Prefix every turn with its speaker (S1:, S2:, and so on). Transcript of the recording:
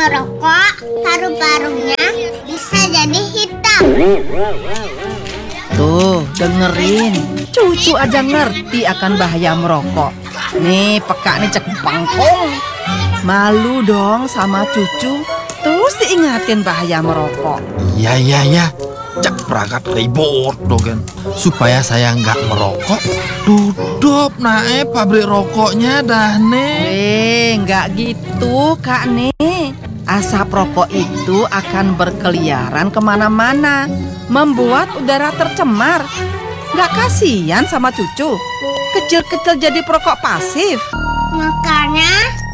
S1: merokok, paru-parunya bisa jadi hitam.
S2: Tuh, dengerin. Cucu aja ngerti akan bahaya merokok. Nih, peka nih cek bangkong. Malu dong sama cucu. Terus diingatin bahaya merokok.
S3: Iya. Cak perangkat ribut dogen. Supaya saya nggak merokok, tutup nae pabrik rokoknya dah nih.
S2: Nggak gitu, Kak nih. Asap rokok itu akan berkeliaran kemana-mana, membuat udara tercemar. Nggak kasihan sama cucu? Kecil-kecil jadi perokok pasif.
S1: Makanya